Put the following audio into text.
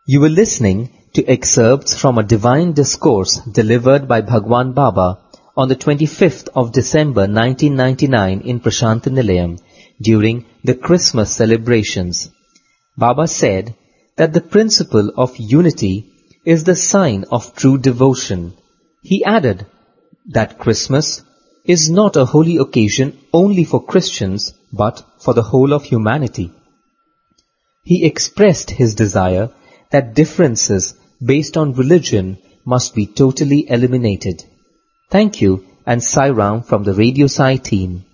You were listening to excerpts from a divine discourse delivered by Bhagwan Baba on the 25th of December 1999 in Prashantinilayam during the Christmas celebrations. Baba said that the principle of unity is the sign of true devotion. He added that Christmas is not a holy occasion only for Christians but for the whole of humanity. He expressed his desire that differences based on religion must be totally eliminated. Thank you and Sai Ram from the Radio Sai team.